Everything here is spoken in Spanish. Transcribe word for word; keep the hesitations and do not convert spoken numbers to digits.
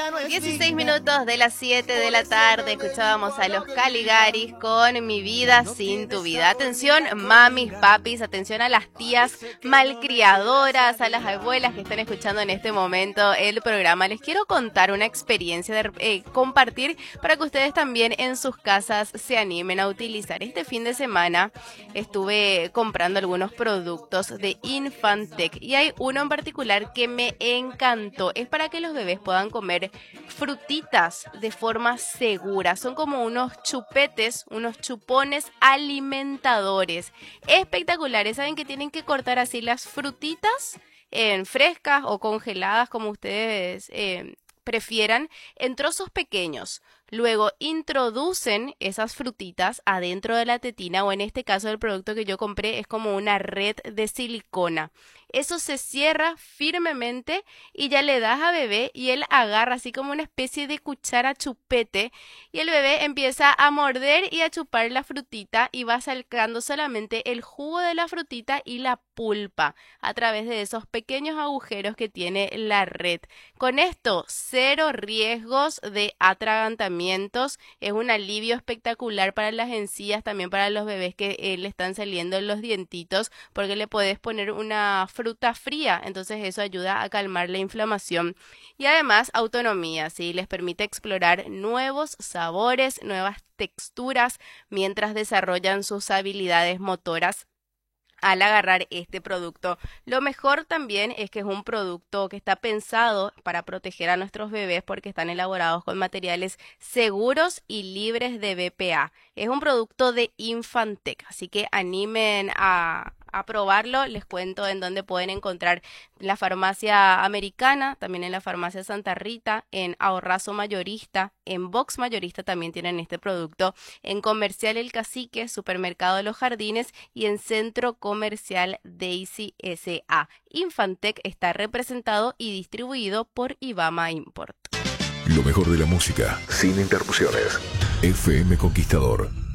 dieciséis minutos de las siete de la tarde, escuchábamos a los Caligaris con Mi Vida Sin Tu Vida. Atención, mamis, papis, atención a las tías malcriadoras, a las abuelas que están escuchando en este momento el programa. Les quiero contar una experiencia de eh, compartir para que ustedes también en sus casas se animen a utilizar. Este fin de semana estuve comprando algunos productos de Infantec y hay uno en particular que me encantó. Es para que los bebés puedan comer frutitas de forma segura. Son como unos chupetes, unos chupones alimentadores espectaculares. Saben que tienen que cortar así las frutitas en frescas o congeladas, como ustedes eh, prefieran, en trozos pequeños. Luego introducen esas frutitas adentro de la tetina, o en este caso el producto que yo compré es como una red de silicona. Eso se cierra firmemente y ya le das a bebé y él agarra así como una especie de cuchara chupete y el bebé empieza a morder y a chupar la frutita y va sacando solamente el jugo de la frutita y la pulpa a través de esos pequeños agujeros que tiene la red. Con esto, cero riesgos de atragantamiento. Es un alivio espectacular para las encías, también para los bebés que eh, le están saliendo los dientitos, porque le puedes poner una fruta fría, entonces eso ayuda a calmar la inflamación. Y además autonomía, ¿sí? Les permite explorar nuevos sabores, nuevas texturas mientras desarrollan sus habilidades motoras al agarrar este producto. Lo mejor también es que es un producto que está pensado para proteger a nuestros bebés porque están elaborados con materiales seguros y libres de B P A. Es un producto de Infantec, así que animen a, a probarlo. Les cuento en dónde pueden encontrar la farmacia americana, también en la farmacia Santa Rita, en Ahorrazo Mayorista, en Box Mayorista también tienen este producto, en Comercial El Cacique, Supermercado de los Jardines y en Centro Comercial Daisy S A. Infantec está representado y distribuido por Ibama Import. Lo mejor de la música, sin interrupciones. F M Conquistador.